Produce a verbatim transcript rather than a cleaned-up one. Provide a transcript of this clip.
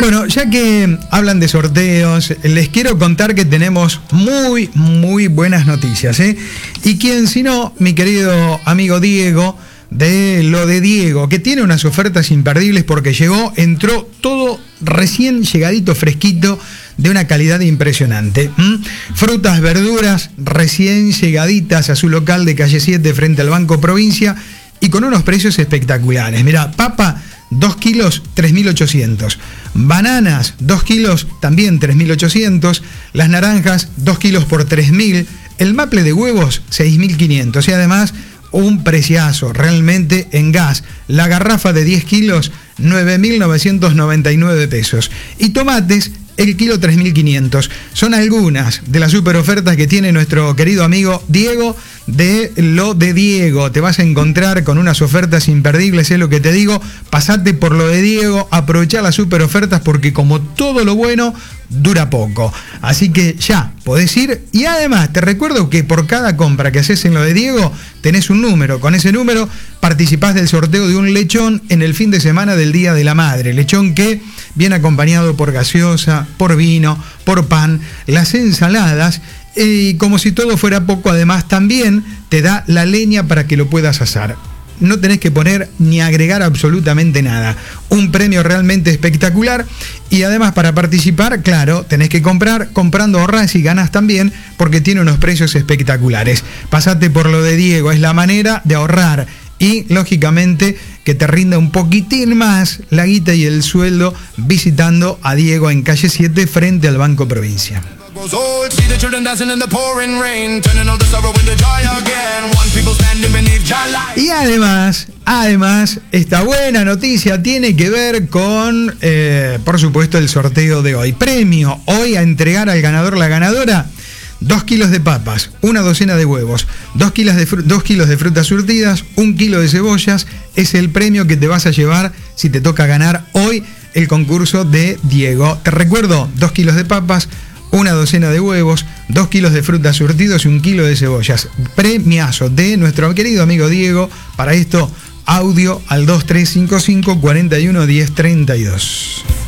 Bueno, ya que hablan de sorteos, les quiero contar que tenemos muy, muy buenas noticias, ¿eh? Y quién si no, mi querido amigo Diego, de Lo de Diego, que tiene unas ofertas imperdibles porque llegó, entró todo recién llegadito, fresquito, de una calidad impresionante. ¿Mm? Frutas, verduras, recién llegaditas a su local de calle siete frente al Banco Provincia y con unos precios espectaculares. Mirá, papa, dos kilos, tres mil ochocientos. Bananas, dos kilos, también tres mil ochocientos. Las naranjas, dos kilos por tres mil. El maple de huevos, seis mil quinientos. Y además, un preciazo realmente en gas. La garrafa de diez kilos, nueve mil novecientos noventa y nueve pesos. Y tomates, el kilo tres mil quinientos. Son algunas de las super ofertas que tiene nuestro querido amigo Diego de Lo de Diego. Te vas a encontrar con unas ofertas imperdibles, es lo que te digo. Pasate por Lo de Diego, aprovechá las super ofertas porque como todo lo bueno, dura poco. Así que ya, podés ir. Y además, te recuerdo que por cada compra que haces en Lo de Diego, tenés un número. Con ese número participás del sorteo de un lechón en el fin de semana del Día de la Madre. Lechón que viene acompañado por gaseosa, por vino, por pan, las ensaladas. Y como si todo fuera poco, además también te da la leña para que lo puedas asar. No tenés que poner ni agregar absolutamente nada. Un premio realmente espectacular. Y además para participar, claro, tenés que comprar. Comprando ahorrás y ganás también porque tiene unos precios espectaculares. Pasate por Lo de Diego, es la manera de ahorrar. Y lógicamente que te rinda un poquitín más la guita y el sueldo visitando a Diego en calle siete frente al Banco Provincia. Y además, además, esta buena noticia tiene que ver con, eh, por supuesto, el sorteo de hoy. Premio hoy a entregar al ganador, la ganadora, dos kilos de papas, una docena de huevos, dos kilos de, fru- dos kilos de frutas surtidas, un kilo de cebollas. Es el premio que te vas a llevar si te toca ganar hoy el concurso de Diego. Te recuerdo, dos kilos de papas, una docena de huevos, dos kilos de frutas surtidos y un kilo de cebollas. Premiazo de nuestro querido amigo Diego. Para esto, audio al dos tres cinco cinco, cuatro uno, uno cero tres dos.